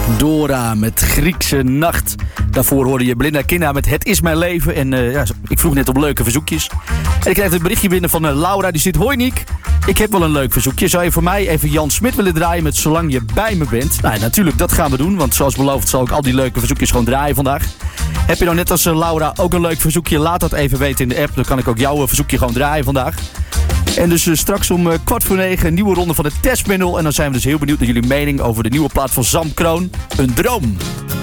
Dora met Griekse Nacht. Daarvoor hoorde je Belinda Kinna met Het is mijn leven. En ik vroeg net op leuke verzoekjes. En ik krijg een berichtje binnen van Laura. Die zit: hoi Niek, ik heb wel een leuk verzoekje. Zou je voor mij even Jan Smit willen draaien met Zolang je bij me bent? Nou, natuurlijk, dat gaan we doen. Want zoals beloofd zal ik al die leuke verzoekjes gewoon draaien vandaag. Heb je nou net als Laura ook een leuk verzoekje? Laat dat even weten in de app. Dan kan ik ook jouw verzoekje gewoon draaien vandaag. En dus straks om 8:45 een nieuwe ronde van de testpanel. En dan zijn we dus heel benieuwd naar jullie mening over de nieuwe plaat van Sam Kroon, Een Droom.